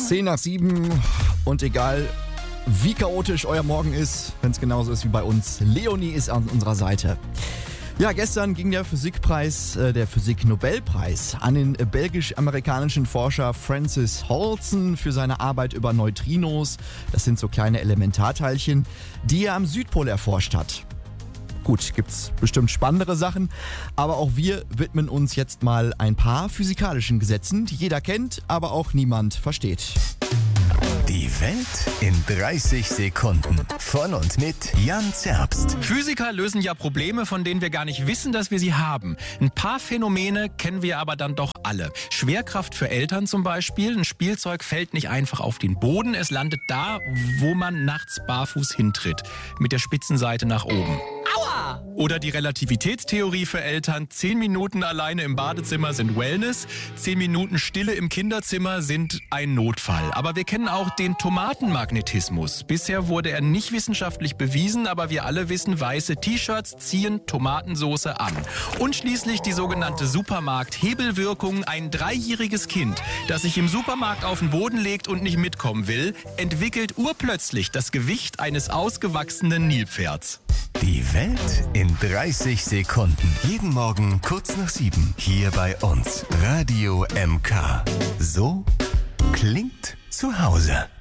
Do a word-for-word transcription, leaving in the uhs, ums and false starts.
zehn nach sieben und egal wie chaotisch euer Morgen ist, wenn es genauso ist wie bei uns, Leonie ist an unserer Seite. Ja, gestern ging der Physikpreis, äh, der Physik-Nobelpreis an den äh, belgisch-amerikanischen Forscher Francis Holson für seine Arbeit über Neutrinos. Das sind so kleine Elementarteilchen, die er am Südpol erforscht hat. Gut, gibt's bestimmt spannendere Sachen, aber auch wir widmen uns jetzt mal ein paar physikalischen Gesetzen, die jeder kennt, aber auch niemand versteht. Die Welt in dreißig Sekunden. Von und mit Jan Zerbst. Physiker lösen ja Probleme, von denen wir gar nicht wissen, dass wir sie haben. Ein paar Phänomene kennen wir aber dann doch alle. Schwerkraft für Eltern zum Beispiel. Ein Spielzeug fällt nicht einfach auf den Boden. Es landet da, wo man nachts barfuß hintritt. Mit der Spitzenseite nach oben. Aua! Oder die Relativitätstheorie für Eltern. Zehn Minuten alleine im Badezimmer sind Wellness. Zehn Minuten Stille im Kinderzimmer sind ein Notfall. Aber wir kennen auch den Tomatenmagnetismus. Bisher wurde er nicht wissenschaftlich bewiesen, aber wir alle wissen, weiße T-Shirts ziehen Tomatensoße an. Und schließlich die sogenannte Supermarkt-Hebelwirkung. Ein dreijähriges Kind, das sich im Supermarkt auf den Boden legt und nicht mitkommen will, entwickelt urplötzlich das Gewicht eines ausgewachsenen Nilpferds. Die Welt in dreißig Sekunden. Jeden Morgen kurz nach sieben. Hier bei uns. Radio M K. So klingt zu Hause.